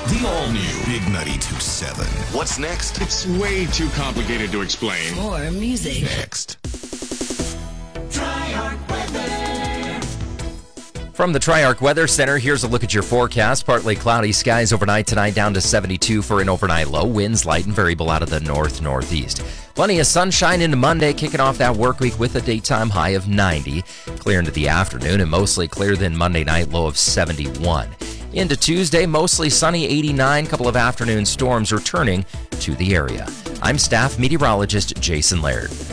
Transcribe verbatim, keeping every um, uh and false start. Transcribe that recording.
The all-new Big ninety-two point seven. What's next? It's way too complicated to explain. More music. Next. Tri-Arc Weather. From the Tri-Arc Weather Center, here's a look at your forecast. Partly cloudy skies overnight tonight, down to seventy-two for an overnight low. Winds light and variable out of the north-northeast. Plenty of sunshine into Monday, kicking off that work week with a daytime high of ninety. Clear into the afternoon and mostly clear then Monday night, low of seventy-one. Into Tuesday, mostly sunny, eighty-nine. Couple of afternoon storms returning to the area. I'm staff meteorologist Jason Laird.